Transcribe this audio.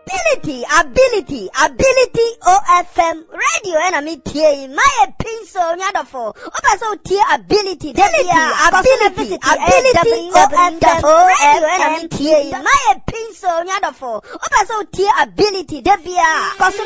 Ability OFM radio and I'm here my pencil nyadofo opa so tie ability ability OFM radio and I'm here my pencil nyadofo opa so tie ability debia